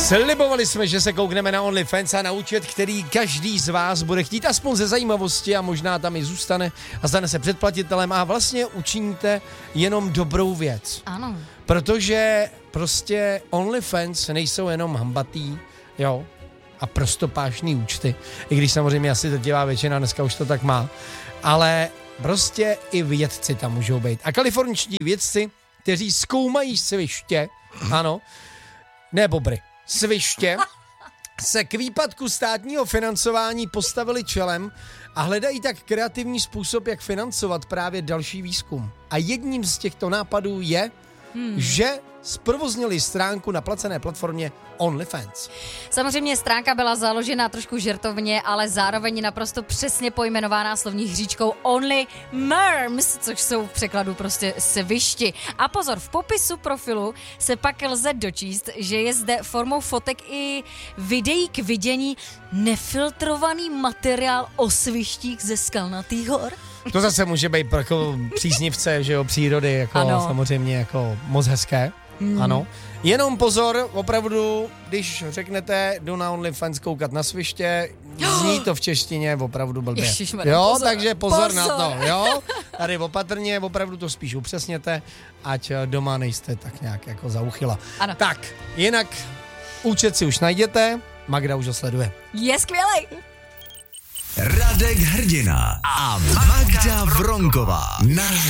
Slibovali jsme, že se koukneme na OnlyFans a na účet, který každý z vás bude chtít aspoň ze zajímavosti a možná tam i zůstane a stane se předplatitelem a vlastně učiníte jenom dobrou věc. Ano. Protože prostě OnlyFans nejsou jenom hambatý, jo, a prostopášný účty, i když samozřejmě asi to dělá většina, dneska už to tak má, ale prostě i vědci tam můžou být. A kalifornští vědci, kteří zkoumají sviště, ano, ne bobry, sviště, se k výpadku státního financování postavili čelem a hledají tak kreativní způsob, jak financovat právě další výzkum. A jedním z těchto nápadů je, že zprovoznili stránku na placené platformě OnlyFans. Samozřejmě stránka byla založena trošku žertovně, ale zároveň naprosto přesně pojmenovaná slovní hříčkou Only Merms, což jsou v překladu prostě svišti. A pozor, v popisu profilu se pak lze dočíst, že je zde formou fotek i videí k vidění nefiltrovaný materiál o svištích ze skalnatých hor. To zase může být jako příznivce, že jo, přírody, jako ano. Samozřejmě jako moc hezké. Ano. Jenom pozor, opravdu, když řeknete, jdu na OnlyFans koukat na sviště, zní to v češtině opravdu blbě. Ježišmarja, jo, pozor, takže pozor na to, jo. Tady opatrně, opravdu to spíš upřesněte, ať doma nejste tak nějak jako za uchyla. Ano. Tak, jinak účet si už najděte, Magda už ho sleduje. Je skvělej! Radek Hrdina a Magda Vronková.